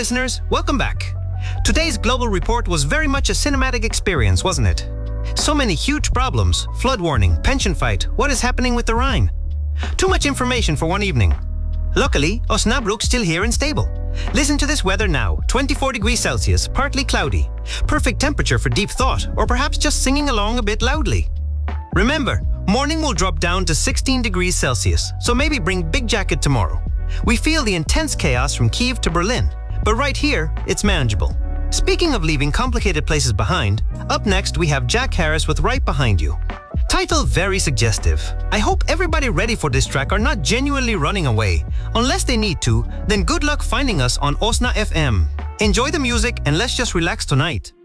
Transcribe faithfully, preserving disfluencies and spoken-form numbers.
listeners, welcome back. Today's global report was very much a cinematic experience, wasn't it? So many huge problems, flood warning, pension fight, what is happening with the Rhine? Too much information for one evening. Luckily, Osnabrück still here and stable. Listen to this weather now, twenty-four degrees Celsius, partly cloudy. Perfect temperature for deep thought, or perhaps just singing along a bit loudly. Remember, morning will drop down to sixteen degrees Celsius, so maybe bring big jacket tomorrow. We feel the intense chaos from Kiev to Berlin, but right here, it's manageable. Speaking of leaving complicated places behind, up next we have Jack Harris with Right Behind You. Title very suggestive. I hope everybody ready for this track are not genuinely running away. Unless they need to, then good luck finding us on Osna F M. Enjoy the music and let's just relax tonight.